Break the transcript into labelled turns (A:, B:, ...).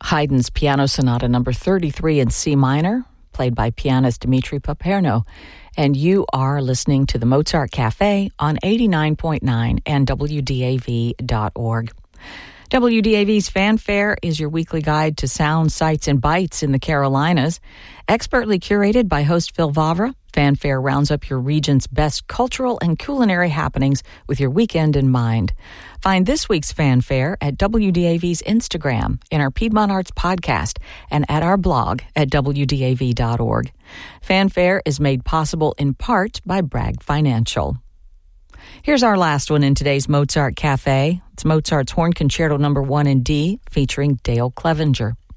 A: Haydn's Piano Sonata number 33 in C minor, played by pianist Dimitri Paperno. And you are listening to the Mozart Cafe on 89.9 and WDAV.org. WDAV's Fanfare is your weekly guide to sound, sights, and bites in the Carolinas. Expertly curated by host Phil Vavra, Fanfare rounds up your region's best cultural and culinary happenings with your weekend in mind. Find this week's Fanfare at WDAV's Instagram, in our Piedmont Arts podcast, and at our blog at WDAV.org. Fanfare is made possible in part by Bragg Financial. Here's our last one in today's Mozart Cafe. It's Mozart's Horn Concerto No. 1 in D, featuring Dale Clevenger.